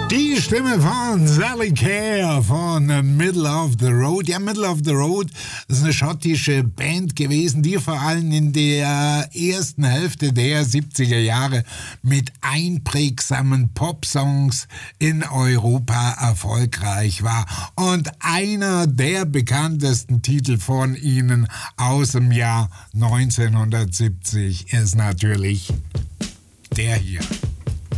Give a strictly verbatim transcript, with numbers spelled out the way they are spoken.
Die Stimme von Sally Care von Middle of the Road. Ja, Middle of the Road ist eine schottische Band gewesen, die vor allem in der ersten Hälfte der siebziger Jahre mit einprägsamen Popsongs in Europa erfolgreich war. Und einer der bekanntesten Titel von ihnen aus dem Jahr neunzehnhundertsiebzig ist natürlich der hier.